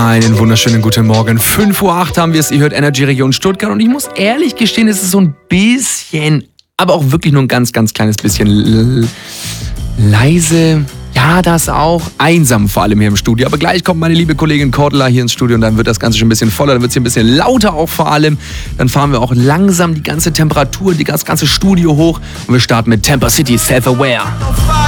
Einen wunderschönen guten Morgen. 5:08 Uhr haben wir es. Ihr hört Energy Region Stuttgart. Und ich muss ehrlich gestehen, es ist so ein bisschen, aber auch wirklich nur ein ganz, ganz kleines bisschen leise. Ja, das auch. Einsam vor allem hier im Studio. Aber gleich kommt meine liebe Kollegin Cordula hier ins Studio und dann wird das Ganze schon ein bisschen voller. Dann wird es hier ein bisschen lauter auch vor allem. Dann fahren wir auch langsam die ganze Temperatur, das ganze Studio hoch. Und wir starten mit Temper City Self-Aware.